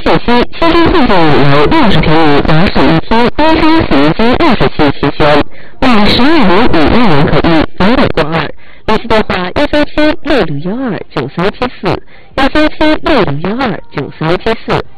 信息，其中配备有60平米雅水一厅、冰箱、洗衣机、热水器齐全，为12名以外人可遇，200过2。联系电话13766129374，13766129374。